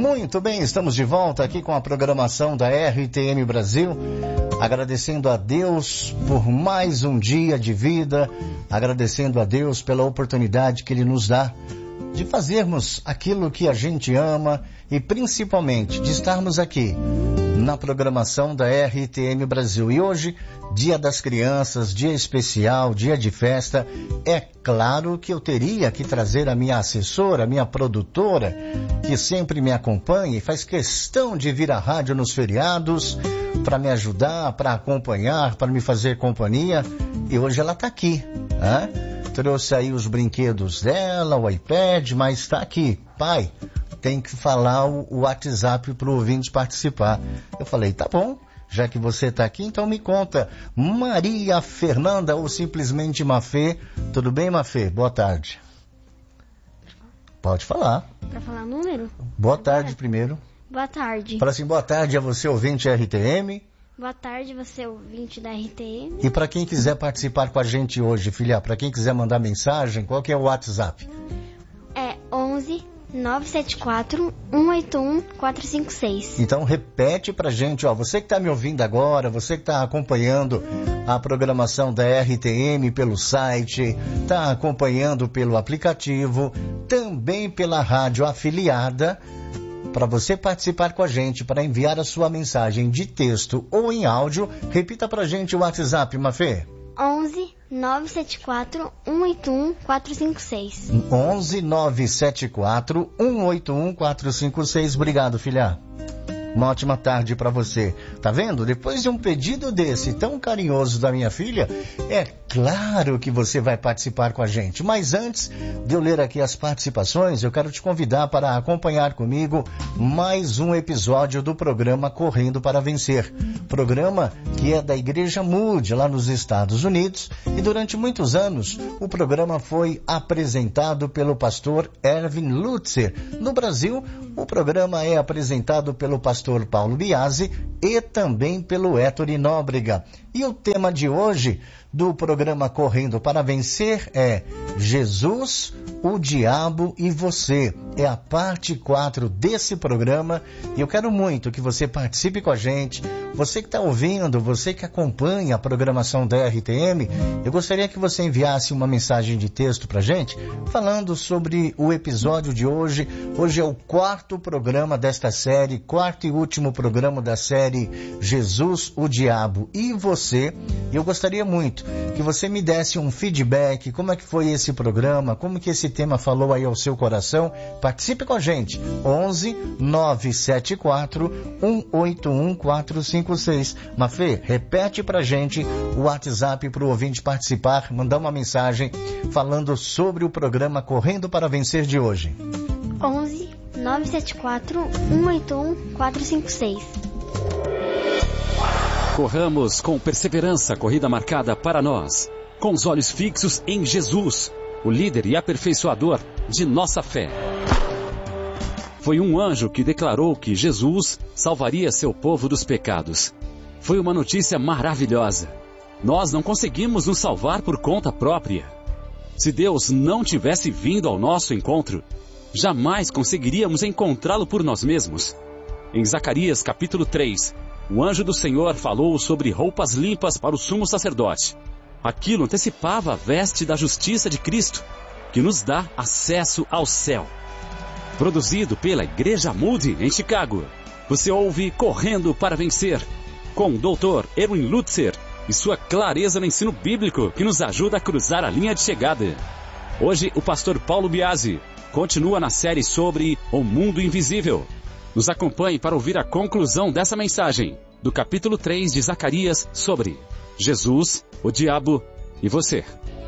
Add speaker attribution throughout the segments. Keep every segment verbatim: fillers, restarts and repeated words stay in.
Speaker 1: Muito bem, estamos de volta aqui com a programação da R T M Brasil, agradecendo a Deus por mais um dia de vida, agradecendo a Deus pela oportunidade que Ele nos dá de fazermos aquilo que a gente ama e principalmente de estarmos aqui na programação da R T M Brasil. E hoje, Dia das Crianças, dia especial, dia de festa. É claro que eu teria que trazer a minha assessora, a minha produtora, que sempre me acompanha e faz questão de vir à rádio nos feriados para me ajudar, para acompanhar, para me fazer companhia. E hoje ela está aqui, né? Trouxe aí os brinquedos dela, o iPad, mas está aqui. Pai, tem que falar o, o WhatsApp para o ouvinte participar. Eu falei, tá bom, já que você está aqui, então me conta. Maria Fernanda ou simplesmente Mafê. Tudo bem, Mafê? Boa tarde. Pode falar.
Speaker 2: Para falar o número?
Speaker 1: Boa tarde primeiro.
Speaker 2: Boa tarde.
Speaker 1: Fala assim, boa tarde a você, ouvinte R T M.
Speaker 2: Boa tarde, você ouvinte da R T M.
Speaker 1: E para quem quiser participar com a gente hoje, filha, para quem quiser mandar mensagem, qual que é o WhatsApp?
Speaker 2: É onze nove sete quatro um oito um quatro cinco seis.
Speaker 1: Então repete pra gente, ó, você que está me ouvindo agora, você que está acompanhando a programação da R T M pelo site, está acompanhando pelo aplicativo, também pela rádio afiliada. Para você participar com a gente, para enviar a sua mensagem de texto ou em áudio, repita pra gente o WhatsApp, Mafê.
Speaker 2: onze nove sete quatro um oito um quatro cinco seis.
Speaker 1: onze nove sete quatro um oito um quatro cinco seis. Obrigado, filha. Uma ótima tarde para você. Tá vendo? Depois de um pedido desse tão carinhoso da minha filha, é claro que você vai participar com a gente. Mas antes de eu ler aqui as participações, eu quero te convidar para acompanhar comigo mais um episódio do programa Correndo para Vencer. Programa que é da Igreja Moody, lá nos Estados Unidos. E durante muitos anos, o programa foi apresentado pelo pastor Erwin Lutzer. No Brasil, o programa é apresentado pelo pastor pastor Paulo Biasi e também pelo Héctor Nóbrega. E o tema de hoje do programa Correndo para Vencer é Jesus, o Diabo e Você. É a parte quatro desse programa e eu quero muito que você participe com a gente. Você que está ouvindo, você que acompanha a programação da R T M, eu gostaria que você enviasse uma mensagem de texto para a gente, falando sobre o episódio de hoje. Hoje é o quarto programa desta série, quarto e último programa da série Jesus, o Diabo e Você. E eu gostaria muito que você me desse um feedback, como é que foi esse programa, como que esse tema falou aí ao seu coração. Participe com a gente, onze nove sete quatro um oito um quatro cinco seis. Mafê, repete pra gente o WhatsApp para o ouvinte participar, mandar uma mensagem falando sobre o programa Correndo para Vencer de hoje.
Speaker 2: onze nove sete quatro um oito um quatro cinco seis.
Speaker 3: Corramos com perseverança a corrida marcada para nós, com os olhos fixos em Jesus, o líder e aperfeiçoador de nossa fé. Foi um anjo que declarou que Jesus salvaria seu povo dos pecados. Foi uma notícia maravilhosa. Nós não conseguimos nos salvar por conta própria. Se Deus não tivesse vindo ao nosso encontro, jamais conseguiríamos encontrá-lo por nós mesmos. Em Zacarias capítulo três, o anjo do Senhor falou sobre roupas limpas para o sumo sacerdote. Aquilo antecipava a veste da justiça de Cristo, que nos dá acesso ao céu. Produzido pela Igreja Moody, em Chicago, você ouve Correndo para Vencer, com o doutor Erwin Lutzer e sua clareza no ensino bíblico que nos ajuda a cruzar a linha de chegada. Hoje, o pastor Paulo Biasi continua na série sobre o mundo invisível. Nos acompanhe para ouvir a conclusão dessa mensagem, do capítulo três de Zacarias, sobre Jesus, o Diabo e Você.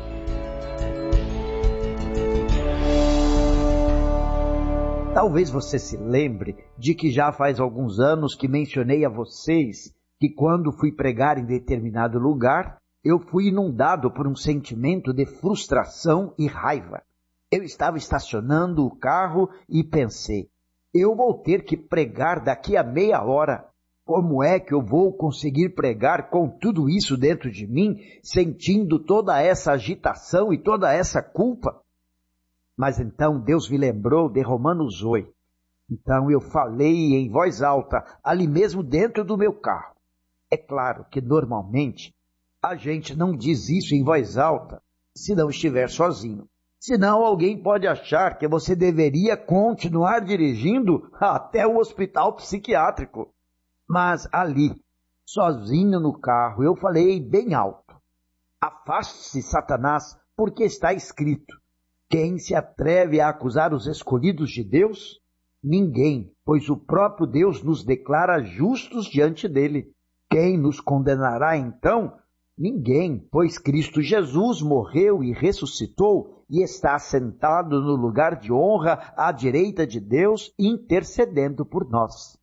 Speaker 4: Talvez você se lembre de que já faz alguns anos que mencionei a vocês que quando fui pregar em determinado lugar, eu fui inundado por um sentimento de frustração e raiva. Eu estava estacionando o carro e pensei, eu vou ter que pregar daqui a meia hora. Como é que eu vou conseguir pregar com tudo isso dentro de mim, sentindo toda essa agitação e toda essa culpa? Mas então Deus me lembrou de Romanos oito. Então eu falei em voz alta, ali mesmo dentro do meu carro. É claro que normalmente a gente não diz isso em voz alta se não estiver sozinho. Senão alguém pode achar que você deveria continuar dirigindo até o hospital psiquiátrico. Mas ali, sozinho no carro, eu falei bem alto. Afaste-se, Satanás, porque está escrito: quem se atreve a acusar os escolhidos de Deus? Ninguém, pois o próprio Deus nos declara justos diante dele. Quem nos condenará então? Ninguém, pois Cristo Jesus morreu e ressuscitou e está sentado no lugar de honra à direita de Deus, intercedendo por nós.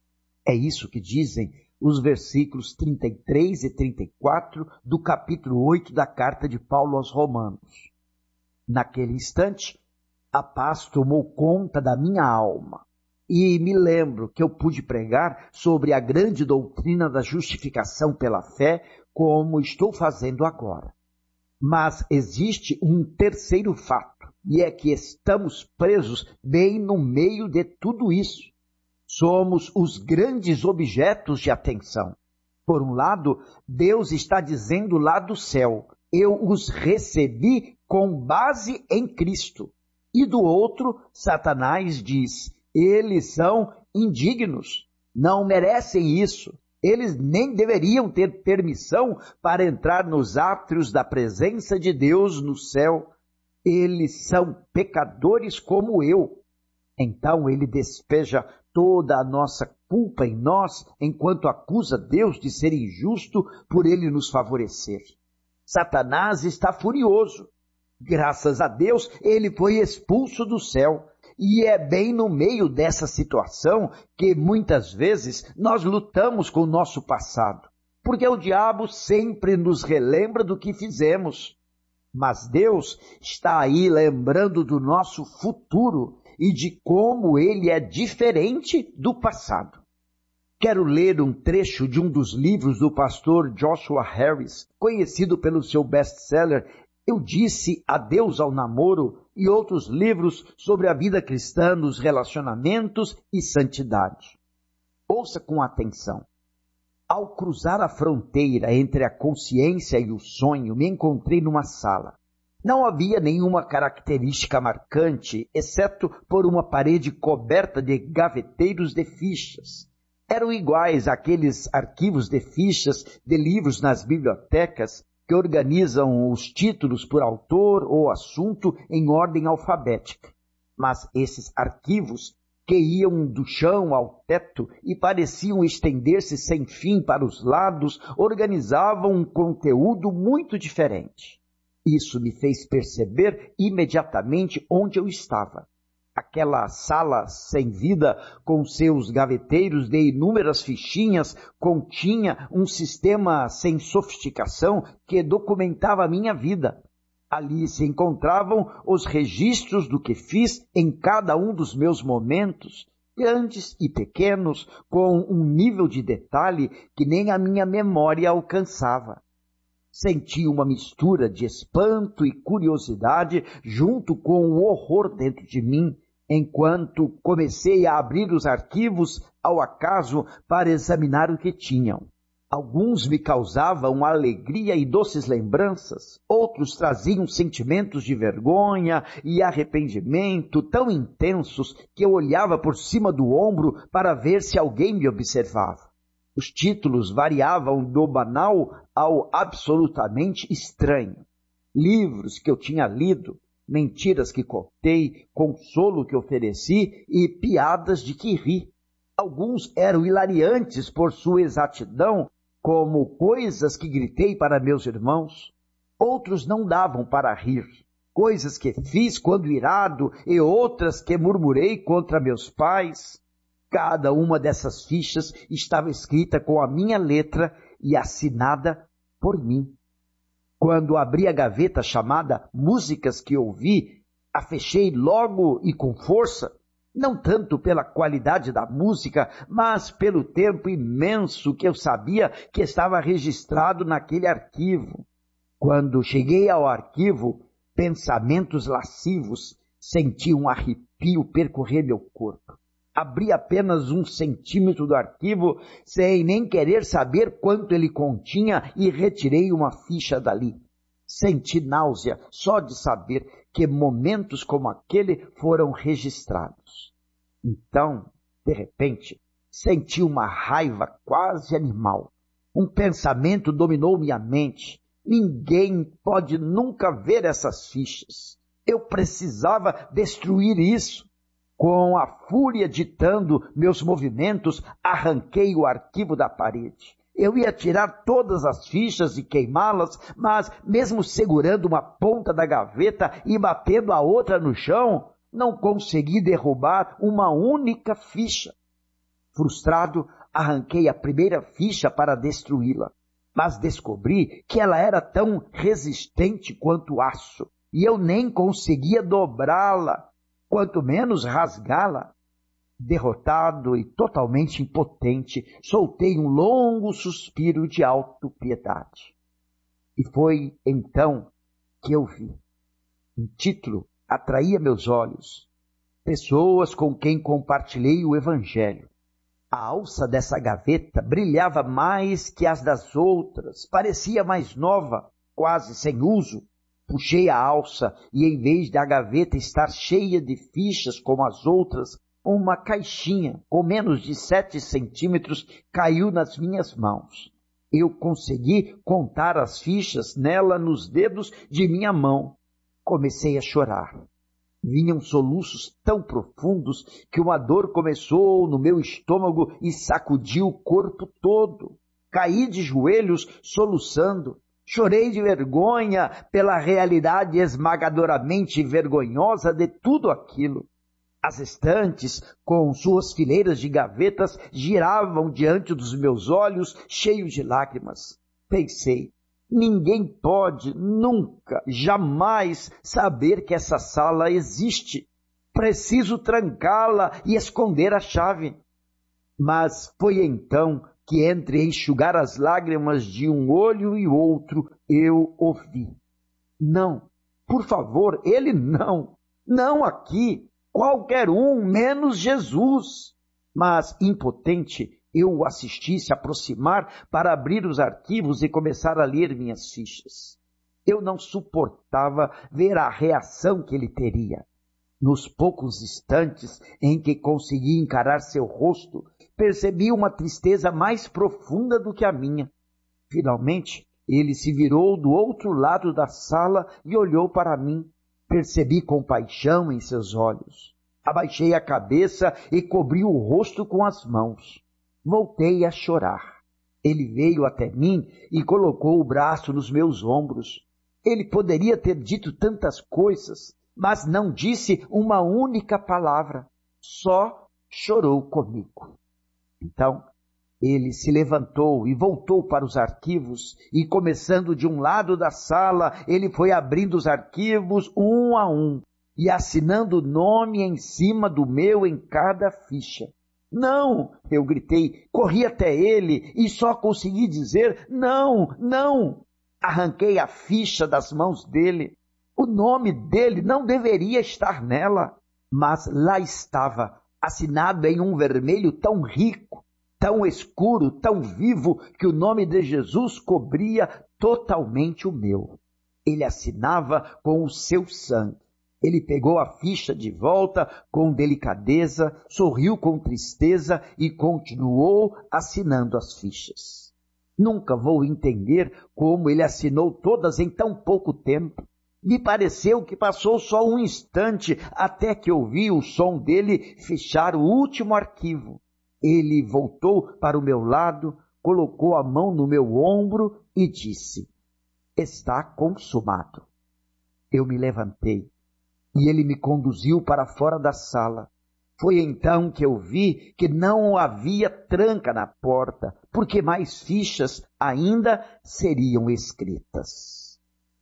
Speaker 4: É isso que dizem os versículos trinta e três e trinta e quatro do capítulo oito da carta de Paulo aos Romanos. Naquele instante, a paz tomou conta da minha alma. E me lembro que eu pude pregar sobre a grande doutrina da justificação pela fé, como estou fazendo agora. Mas existe um terceiro fato, e é que estamos presos bem no meio de tudo isso. Somos os grandes objetos de atenção. Por um lado, Deus está dizendo lá do céu: eu os recebi com base em Cristo. E do outro, Satanás diz: eles são indignos, não merecem isso. Eles nem deveriam ter permissão para entrar nos átrios da presença de Deus no céu. Eles são pecadores como eu. Então ele despeja toda a nossa culpa em nós, enquanto acusa Deus de ser injusto por ele nos favorecer. Satanás está furioso. Graças a Deus, ele foi expulso do céu. E é bem no meio dessa situação que muitas vezes nós lutamos com o nosso passado, porque o diabo sempre nos relembra do que fizemos. Mas Deus está aí lembrando do nosso futuro e de como ele é diferente do passado. Quero ler um trecho de um dos livros do pastor Joshua Harris, conhecido pelo seu best-seller Eu Disse Adeus ao Namoro, e outros livros sobre a vida cristã nos relacionamentos e santidade. Ouça com atenção. Ao cruzar a fronteira entre a consciência e o sonho, me encontrei numa sala. Não havia nenhuma característica marcante, exceto por uma parede coberta de gaveteiros de fichas. Eram iguais àqueles arquivos de fichas de livros nas bibliotecas que organizam os títulos por autor ou assunto em ordem alfabética. Mas esses arquivos, que iam do chão ao teto e pareciam estender-se sem fim para os lados, organizavam um conteúdo muito diferente. Isso me fez perceber imediatamente onde eu estava. Aquela sala sem vida, com seus gaveteiros de inúmeras fichinhas, continha um sistema sem sofisticação que documentava a minha vida. Ali se encontravam os registros do que fiz em cada um dos meus momentos, grandes e pequenos, com um nível de detalhe que nem a minha memória alcançava. Senti uma mistura de espanto e curiosidade junto com o horror dentro de mim, enquanto comecei a abrir os arquivos ao acaso para examinar o que tinham. Alguns me causavam alegria e doces lembranças, outros traziam sentimentos de vergonha e arrependimento tão intensos que eu olhava por cima do ombro para ver se alguém me observava. Os títulos variavam do banal ao absolutamente estranho. Livros que eu tinha lido, mentiras que contei, consolo que ofereci e piadas de que ri. Alguns eram hilariantes por sua exatidão, como coisas que gritei para meus irmãos. Outros não davam para rir, coisas que fiz quando irado e outras que murmurei contra meus pais. Cada uma dessas fichas estava escrita com a minha letra e assinada por mim. Quando abri a gaveta chamada Músicas que Ouvi, a fechei logo e com força, não tanto pela qualidade da música, mas pelo tempo imenso que eu sabia que estava registrado naquele arquivo. Quando cheguei ao arquivo, Pensamentos Lascivos, senti um arrepio percorrer meu corpo. Abri apenas um centímetro do arquivo, sem nem querer saber quanto ele continha, e retirei uma ficha dali. Senti náusea só de saber que momentos como aquele foram registrados. Então, de repente, senti uma raiva quase animal. Um pensamento dominou minha mente. Ninguém pode nunca ver essas fichas. Eu precisava destruir isso. Com a fúria ditando meus movimentos, arranquei o arquivo da parede. Eu ia tirar todas as fichas e queimá-las, mas mesmo segurando uma ponta da gaveta e batendo a outra no chão, não consegui derrubar uma única ficha. Frustrado, arranquei a primeira ficha para destruí-la, mas descobri que ela era tão resistente quanto aço, e eu nem conseguia dobrá-la, quanto menos rasgá-la. Derrotado e totalmente impotente, soltei um longo suspiro de autopiedade. E foi então que eu vi. Um título atraía meus olhos. Pessoas com quem compartilhei o Evangelho. A alça dessa gaveta brilhava mais que as das outras, parecia mais nova, quase sem uso. Puxei a alça e, em vez da gaveta estar cheia de fichas como as outras, uma caixinha com menos de sete centímetros caiu nas minhas mãos. Eu consegui contar as fichas nela nos dedos de minha mão. Comecei a chorar. Vinham soluços tão profundos que uma dor começou no meu estômago e sacudiu o corpo todo. Caí de joelhos soluçando. Chorei de vergonha pela realidade esmagadoramente vergonhosa de tudo aquilo. As estantes, com suas fileiras de gavetas, giravam diante dos meus olhos, cheios de lágrimas. Pensei, ninguém pode, nunca, jamais saber que essa sala existe. Preciso trancá-la e esconder a chave. Mas foi então que, entre enxugar as lágrimas de um olho e outro, eu ouvi. Não, por favor, ele não, não aqui. Qualquer um, menos Jesus. Mas, impotente, eu o assisti se aproximar para abrir os arquivos e começar a ler minhas fichas. Eu não suportava ver a reação que ele teria. Nos poucos instantes em que consegui encarar seu rosto, percebi uma tristeza mais profunda do que a minha. Finalmente, ele se virou do outro lado da sala e olhou para mim. Percebi compaixão em seus olhos. Abaixei a cabeça e cobri o rosto com as mãos. Voltei a chorar. Ele veio até mim e colocou o braço nos meus ombros. Ele poderia ter dito tantas coisas, mas não disse uma única palavra. Só chorou comigo. Então, ele se levantou e voltou para os arquivos e, começando de um lado da sala, ele foi abrindo os arquivos um a um e assinando o nome em cima do meu em cada ficha. Não! Eu gritei, corri até ele e só consegui dizer não, não! Arranquei a ficha das mãos dele. O nome dele não deveria estar nela, mas lá estava, assinado em um vermelho tão rico, tão escuro, tão vivo, que o nome de Jesus cobria totalmente o meu. Ele assinava com o seu sangue. Ele pegou a ficha de volta com delicadeza, sorriu com tristeza e continuou assinando as fichas. Nunca vou entender como ele assinou todas em tão pouco tempo. Me pareceu que passou só um instante até que ouvi o som dele fechar o último arquivo. Ele voltou para o meu lado, colocou a mão no meu ombro e disse, está consumado. Eu me levantei e ele me conduziu para fora da sala. Foi então que eu vi que não havia tranca na porta, porque mais fichas ainda seriam escritas.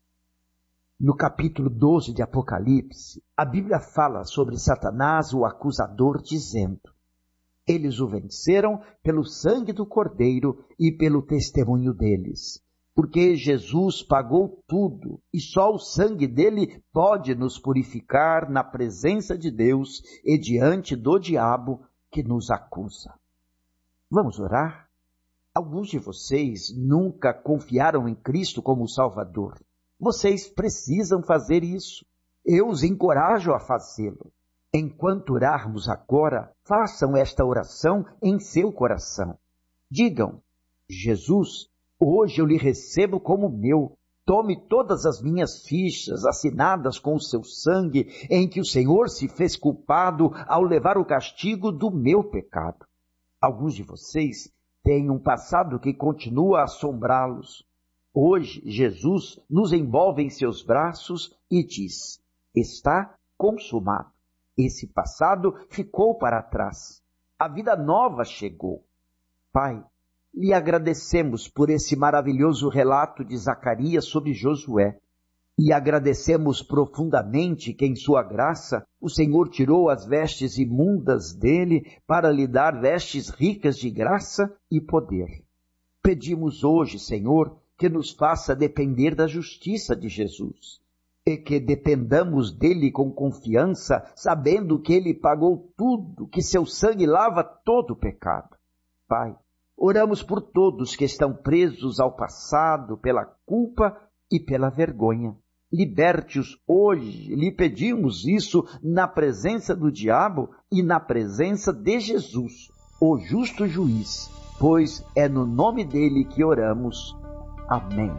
Speaker 4: No capítulo doze de Apocalipse, a Bíblia fala sobre Satanás, o acusador, dizendo, eles o venceram pelo sangue do Cordeiro e pelo testemunho deles, porque Jesus pagou tudo e só o sangue dele pode nos purificar na presença de Deus e diante do diabo que nos acusa. Vamos orar? Alguns de vocês nunca confiaram em Cristo como Salvador. Vocês precisam fazer isso. Eu os encorajo a fazê-lo. Enquanto orarmos agora, façam esta oração em seu coração. Digam: Jesus, hoje eu lhe recebo como meu. Tome todas as minhas fichas assinadas com o seu sangue, em que o Senhor se fez culpado ao levar o castigo do meu pecado. Alguns de vocês têm um passado que continua a assombrá-los. Hoje, Jesus nos envolve em seus braços e diz: está consumado. Esse passado ficou para trás. A vida nova chegou. Pai, lhe agradecemos por esse maravilhoso relato de Zacarias sobre Josué. E agradecemos profundamente que em sua graça o Senhor tirou as vestes imundas dele para lhe dar vestes ricas de graça e poder. Pedimos hoje, Senhor, que nos faça depender da justiça de Jesus e que dependamos dele com confiança, sabendo que ele pagou tudo, que seu sangue lava todo o pecado. Pai, oramos por todos que estão presos ao passado pela culpa e pela vergonha. Liberte-os hoje, lhe pedimos isso na presença do diabo e na presença de Jesus, o justo juiz, pois é no nome dele que oramos. Amém.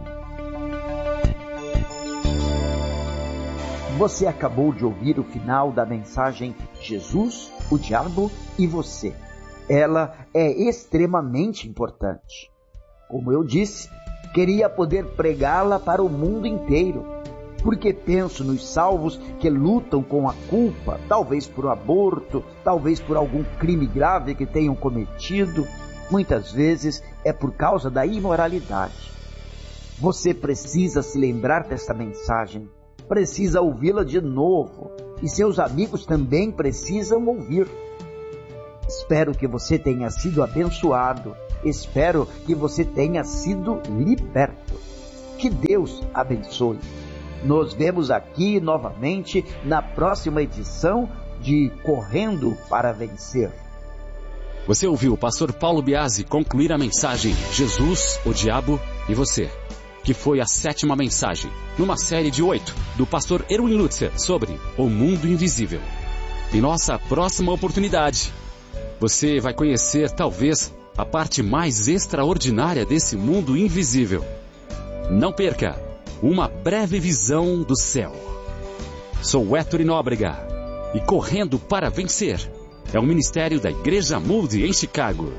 Speaker 4: Você acabou de ouvir o final da mensagem Jesus, o Diabo e Você. Ela é extremamente importante. Como eu disse, queria poder pregá-la para o mundo inteiro, porque penso nos salvos que lutam com a culpa, talvez por aborto, talvez por algum crime grave que tenham cometido. Muitas vezes é por causa da imoralidade. Você precisa se lembrar desta mensagem, precisa ouvi-la de novo, e seus amigos também precisam ouvir. Espero que você tenha sido abençoado, espero que você tenha sido liberto. Que Deus abençoe. Nos vemos aqui novamente na próxima edição de Correndo para Vencer.
Speaker 3: Você ouviu o pastor Paulo Biasi concluir a mensagem Jesus, o Diabo e Você, que foi a sétima mensagem, numa série de oito, do pastor Erwin Lutzer, sobre o mundo invisível. Em nossa próxima oportunidade, você vai conhecer, talvez, a parte mais extraordinária desse mundo invisível. Não perca uma breve visão do céu. Sou Héctor Nóbrega, e Correndo para Vencer é um ministério da Igreja Moody em Chicago.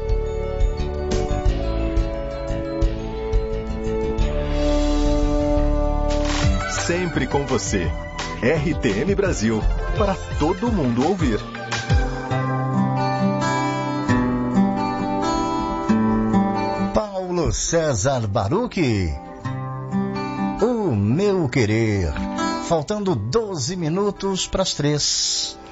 Speaker 5: Sempre com você. R T M Brasil, para todo mundo ouvir.
Speaker 1: Paulo César Baruch, O Meu Querer. Faltando doze minutos para as três.